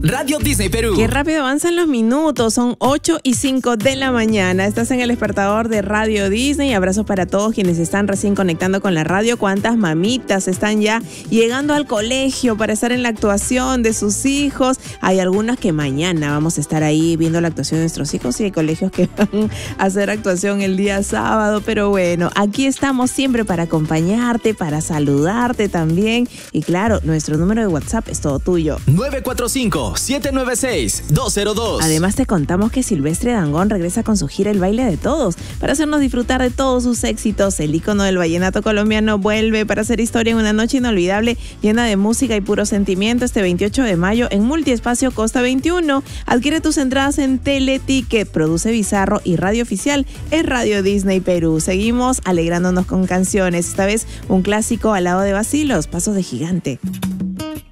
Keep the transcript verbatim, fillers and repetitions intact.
Radio Disney Perú. Qué rápido avanzan los minutos, son ocho y cinco de la mañana. Estás en el despertador de Radio Disney. Abrazos para todos quienes están recién conectando con la radio. Cuántas mamitas están ya llegando al colegio para estar en la actuación de sus hijos. Hay algunas que mañana vamos a estar ahí viendo la actuación de nuestros hijos y hay colegios que van a hacer actuación el día sábado. Pero bueno, aquí estamos siempre para acompañarte, para saludarte también. Y claro, nuestro número de WhatsApp es todo tuyo. nueve cuatro cinco, siete nueve seis, dos cero dos. Además te contamos que Silvestre Dangond regresa con su gira El Baile de Todos para hacernos disfrutar de todos sus éxitos. El ícono del vallenato colombiano vuelve para hacer historia en una noche inolvidable llena de música y puro sentimiento este veintiocho de mayo en Multiespacio Costa veintiuno. Adquiere tus entradas en Teleticket. Produce Bizarro y Radio Oficial es Radio Disney Perú. Seguimos alegrándonos con canciones, esta vez un clásico al lado de Bacilos, Pasos de Gigante.